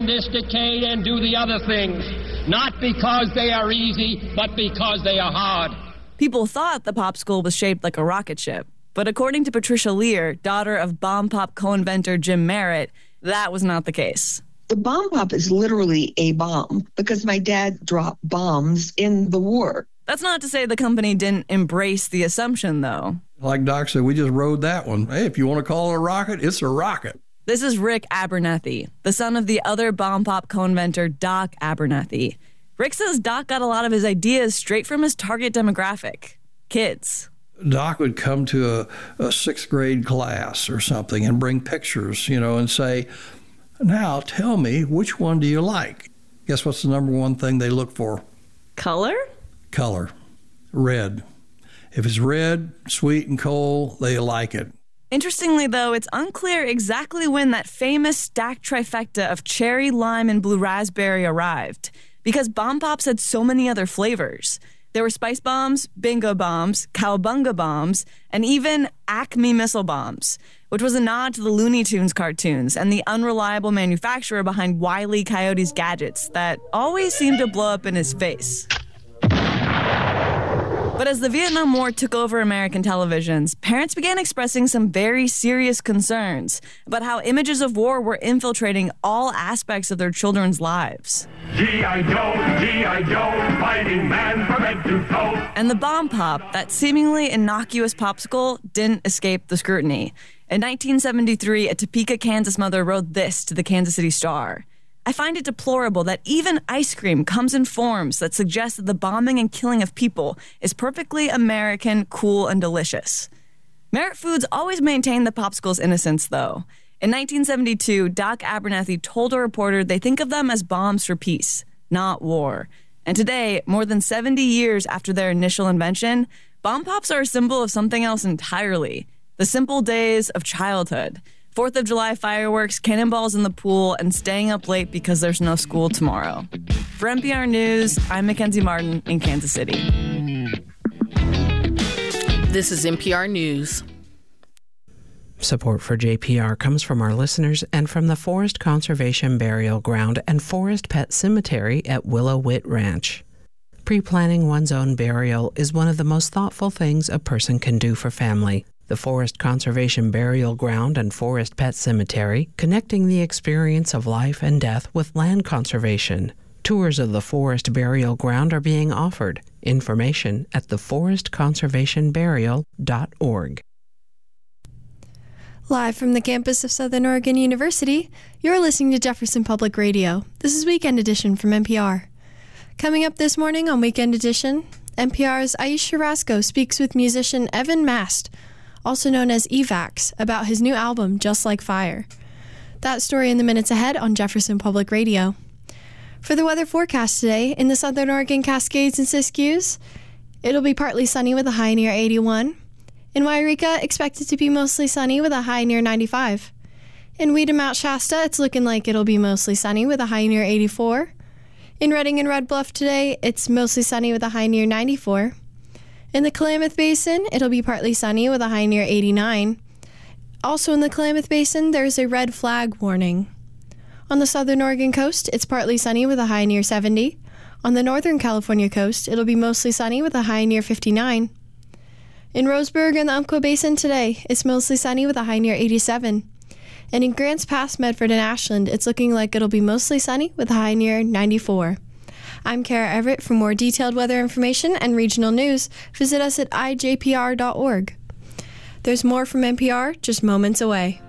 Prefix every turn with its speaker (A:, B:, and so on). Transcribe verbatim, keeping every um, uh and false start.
A: this decade and do the other things, not because they are easy, but because they are hard.
B: People thought the popsicle was shaped like a rocket ship, but according to Patricia Lear, daughter of Bomb Pop co-inventor Jim Merritt, that was not the case.
C: The Bomb Pop is literally a bomb because my dad dropped bombs in the war.
B: That's not to say the company didn't embrace the assumption, though.
D: Like Doc said, we just rode that one. Hey, if you want to call it a rocket, it's a rocket.
B: This is Rick Abernethy, the son of the other Bomb Pop co-inventor Doc Abernethy. Rick says Doc got a lot of his ideas straight from his target demographic, kids.
D: Doc would come to a, a sixth grade class or something and bring pictures, you know, and say, now tell me, which one do you like? Guess what's the number one thing they look for?
B: Color?
D: Color. Red. If it's red, sweet, and cold, they like it.
B: Interestingly, though, it's unclear exactly when that famous stacked trifecta of cherry, lime, and blue raspberry arrived, because Bomb Pops had so many other flavors. There were spice bombs, bingo bombs, cowabunga bombs, and even Acme missile bombs, which was a nod to the Looney Tunes cartoons and the unreliable manufacturer behind Wile E. Coyote's gadgets that always seemed to blow up in his face. But as the Vietnam War took over American televisions, parents began expressing some very serious concerns about how images of war were infiltrating all aspects of their children's lives.
E: G I. Joe, G I. Joe, fighting man from head to toe.
B: And the Bomb Pop, that seemingly innocuous popsicle, didn't escape the scrutiny. In nineteen seventy-three, a Topeka, Kansas mother wrote this to the Kansas City Star. I find it deplorable that even ice cream comes in forms that suggest that the bombing and killing of people is perfectly American, cool, and delicious. Merit Foods always maintained the popsicle's innocence, though. In nineteen seventy-two, Doc Abernethy told a reporter they think of them as bombs for peace, not war. And today, more than seventy years after their initial invention, Bomb Pops are a symbol of something else entirely, the simple days of childhood. Fourth of July fireworks, cannonballs in the pool, and staying up late because there's no school tomorrow. For N P R News, I'm Mackenzie Martin in Kansas City.
F: This is N P R News.
G: Support for J P R comes from our listeners and from the Forest Conservation Burial Ground and Forest Pet Cemetery at Willow Witt Ranch. Pre-planning one's own burial is one of the most thoughtful things a person can do for family. The Forest Conservation Burial Ground and Forest Pet Cemetery, connecting the experience of life and death with land conservation. Tours of the Forest Burial Ground are being offered. Information at the forest conservation burial dot org.
H: Live from the campus of Southern Oregon University, you're listening to Jefferson Public Radio. This is Weekend Edition from N P R. Coming up this morning on Weekend Edition, N P R's Aisha Rasco speaks with musician Evan Mast, also known as Evax, about his new album, Just Like Fire. That story in the minutes ahead on Jefferson Public Radio. For the weather forecast today, in the Southern Oregon Cascades and Siskiyous, it'll be partly sunny with a high near eighty-one. In Wairika, expected to be mostly sunny with a high near ninety-five. In Weed and Mount Shasta, it's looking like it'll be mostly sunny with a high near eighty-four. In Redding and Red Bluff today, it's mostly sunny with a high near ninety-four. In the Klamath Basin, it'll be partly sunny with a high near eighty-nine. Also in the Klamath Basin, there's a red flag warning. On the southern Oregon coast, it's partly sunny with a high near seventy. On the northern California coast, it'll be mostly sunny with a high near fifty-nine. In Roseburg and the Umpqua Basin today, it's mostly sunny with a high near eighty-seven. And in Grants Pass, Medford, and Ashland, it's looking like it'll be mostly sunny with a high near ninety-four. I'm Kara Everett. For more detailed weather information and regional news, visit us at I J P R dot org. There's more from N P R just moments away.